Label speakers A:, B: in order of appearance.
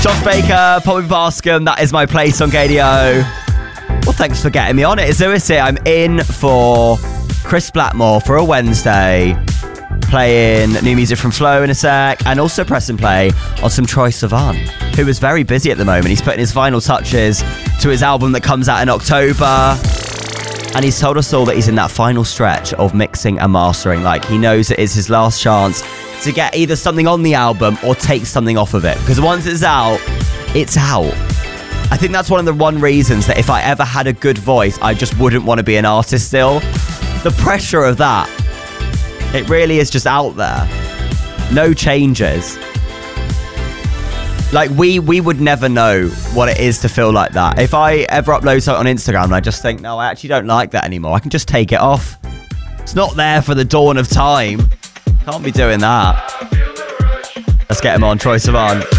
A: Josh Baker, Poppy Bascom, that is my place on KDO. Well, thanks for getting me on. It is Lewis here. I'm in for Chris Blackmore for a Wednesday, playing new music from Flow in a sec, and also press and play on some Troye Sivan, who is very busy at the moment. He's putting his final touches to his album that comes out in October. And he's told us all that he's in that final stretch of mixing and mastering. Like, he knows it is his last chance to get either something on the album or take something off of it. Because once it's out, it's out. I think that's one of the reasons that if I ever had a good voice, I just wouldn't want to be an artist still. The pressure of that, it really is just out there. No changes. Like, we would never know what it is to feel like that. If I ever upload something on Instagram and I just think, no, I actually don't like that anymore, I can just take it off. It's not there for the dawn of time. Can't be doing that. Let's get him on, Troye Sivan.